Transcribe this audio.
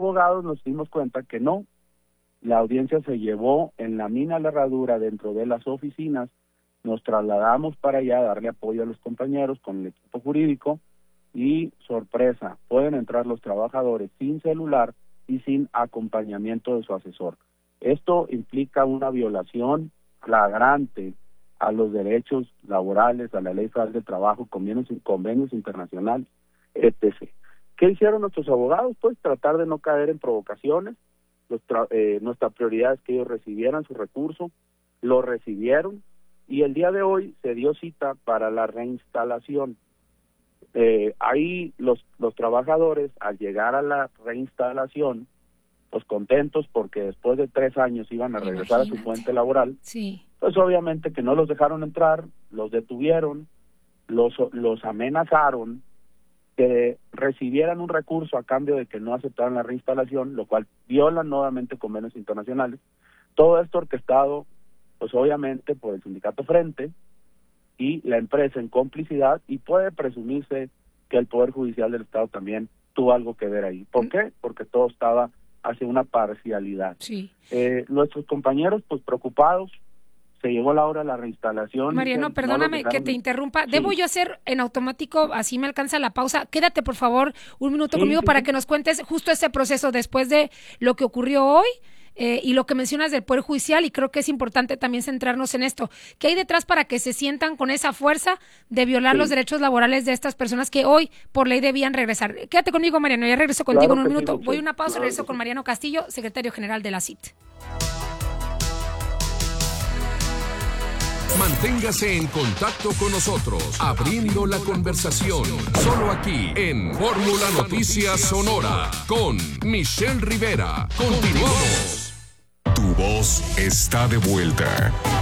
abogados nos dimos cuenta que no. La audiencia se llevó en la mina la herradura dentro de las oficinas, nos trasladamos para allá a darle apoyo a los compañeros con el equipo jurídico y, sorpresa, pueden entrar los trabajadores sin celular y sin acompañamiento de su asesor. Esto implica una violación flagrante a los derechos laborales, a la Ley Federal del Trabajo, convenios internacionales, etc. ¿Qué hicieron nuestros abogados? Pues tratar de no caer en provocaciones. Nuestra prioridad es que ellos recibieran su recurso, lo recibieron, y el día de hoy se dio cita para la reinstalación. Ahí los trabajadores, al llegar a la reinstalación, pues contentos porque después de 3 años iban a regresar a su fuente laboral, sí, pues obviamente que no los dejaron entrar, los detuvieron, los amenazaron, que recibieran un recurso a cambio de que no aceptaran la reinstalación, lo cual viola nuevamente convenios internacionales. Todo esto orquestado, pues obviamente por el sindicato Frente y la empresa en complicidad, y puede presumirse que el Poder Judicial del Estado también tuvo algo que ver ahí. ¿Por qué? Porque todo estaba hacia una parcialidad. Sí. Nuestros compañeros, pues preocupados, se llegó la hora de la reinstalación. Mariano, perdóname que te interrumpa. Sí. ¿Debo yo hacer en automático, así me alcanza la pausa? Quédate, por favor, un minuto conmigo para que nos cuentes justo ese proceso después de lo que ocurrió hoy y lo que mencionas del Poder Judicial, y creo que es importante también centrarnos en esto. ¿Qué hay detrás para que se sientan con esa fuerza de violar los derechos laborales de estas personas que hoy, por ley, debían regresar? Quédate conmigo, Mariano, ya regreso contigo en un minuto. Voy a una pausa y regreso con Mariano Castillo, secretario general de la CIT. Manténgase en contacto con nosotros, abriendo la conversación, solo aquí en Fórmula Noticias Sonora, con Michelle Rivera. Continuamos. Tu voz está de vuelta.